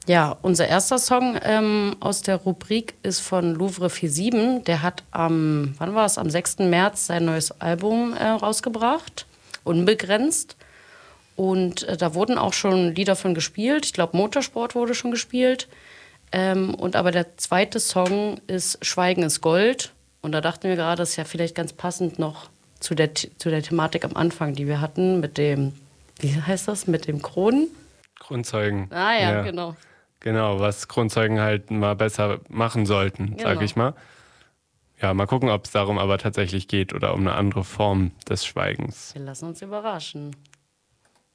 Ja, unser erster Song aus der Rubrik ist von Louvre 47. Der hat am 6. März sein neues Album rausgebracht, Unbegrenzt. Und da wurden auch schon Lieder von gespielt. Ich glaube, Motorsport wurde schon gespielt. Und aber der zweite Song ist Schweigen ist Gold. Und da dachten wir gerade, das ist ja vielleicht ganz passend noch zu der Thematik am Anfang, die wir hatten, mit dem, wie heißt das, mit dem Kronen? Kronzeugen. Ah ja, genau. Genau, was Kronzeugen halt mal besser machen sollten, sage ich mal. Ja, mal gucken, ob es darum aber tatsächlich geht oder um eine andere Form des Schweigens. Wir lassen uns überraschen.